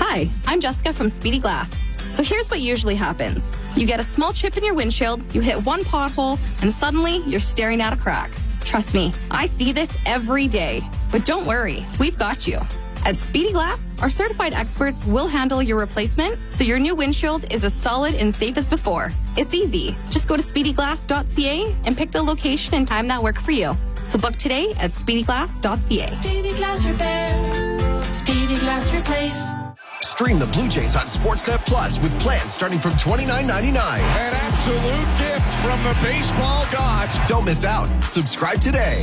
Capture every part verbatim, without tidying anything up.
Hi, I'm Jessica from Speedy Glass. So here's what usually happens. You get a small chip in your windshield, you hit one pothole, and suddenly you're staring at a crack. Trust me, I see this every day. But don't worry, we've got you. At Speedy Glass, our certified experts will handle your replacement so your new windshield is as solid and safe as before. It's easy. Just go to speedy glass dot c a and pick the location and time that work for you. So book today at speedy glass dot c a. Speedy Glass Repair. Speedy Glass Replace. Stream the Blue Jays on Sportsnet Plus with plans starting from twenty-nine ninety-nine. An absolute gift from the baseball gods. Don't miss out. Subscribe today.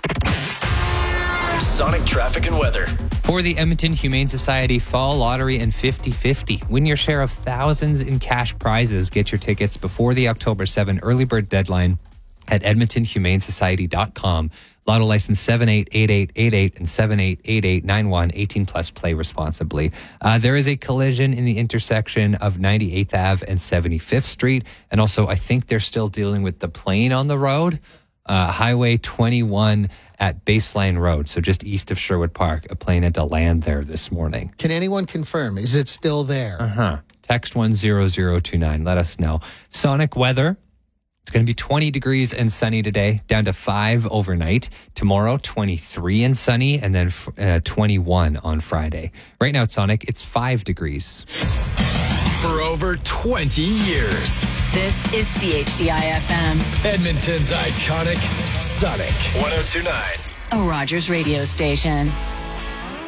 Sonic traffic and weather. For the Edmonton Humane Society Fall Lottery and fifty fifty. Win your share of thousands in cash prizes. Get your tickets before the October seventh early bird deadline at edmonton humane society dot com. Lotto license seven eight eight eight eight eight and seven eight eight eight nine one. eighteen plus, play responsibly. Uh, there is a collision in the intersection of ninety-eighth Avenue and seventy-fifth Street. And also, I think they're still dealing with the plane on the road. Uh, Highway twenty-one at Baseline Road, so just east of Sherwood Park. A plane had to land there this morning. Can anyone confirm? Is it still there? Uh-huh. Text one zero zero two nine. Let us know. Sonic weather. It's going to be twenty degrees and sunny today, down to five overnight. Tomorrow, twenty-three and sunny, and then uh, twenty-one on Friday. Right now at Sonic, it's five degrees. For over twenty years. This is C H D I F M. Edmonton's iconic Sonic. one oh two point nine. A Rogers radio station.